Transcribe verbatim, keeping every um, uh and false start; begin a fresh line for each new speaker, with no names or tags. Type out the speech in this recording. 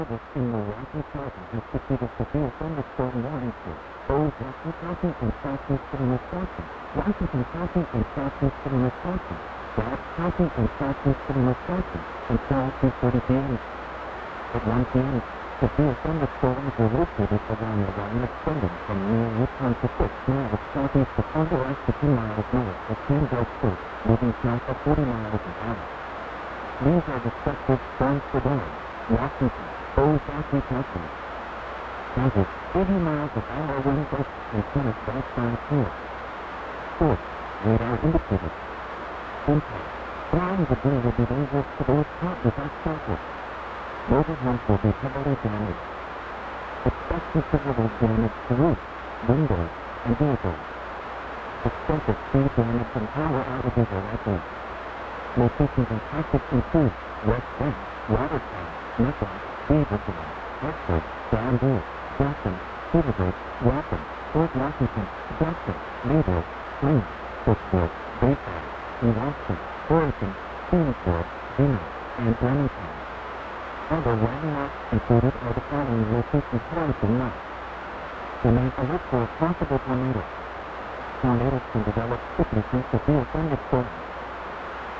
Service in the Rocky Mountains has issued a severe thunderstorm warning for Ozaukee County and southeastern Wisconsin, Washington County and southeastern Wisconsin, Dobbs County and southeastern Wisconsin, until two thirty p.m. At one p.m., severe thunderstorms were located around the line extending from near Yukon to six miles southeast of Thunder Lake to two miles north of Campbell Creek, moving south at forty miles an hour. These are destructive storms for Dobbs, Washington, Ozaukee County. Causes eighty miles an hour wind gusts and tennis ball signs here. Fourth, radar indicators. Impact. Flying debris will be dangerous to those caught without shelter. Motorhomes will be heavily damaged. Expect considerable damage to roofs, windows, and vehicles. Extensive tree damage and power outages are likely. Locations impacted include West Bend, Watertown, Mecca, Beaverton, Hartford, Downview, Jackson, Cedarburg, Wapping, Fort Washington, Jackson, Mayville, Spring, Pittsburgh, Bayside, New Austin, Burlington, Phoenixville, Juneau, and Remington. Other landmarks included are the following locations harnessing now. Remain alert for a possible tornado. Tornadoes can develop quickly from severe thunderstorms.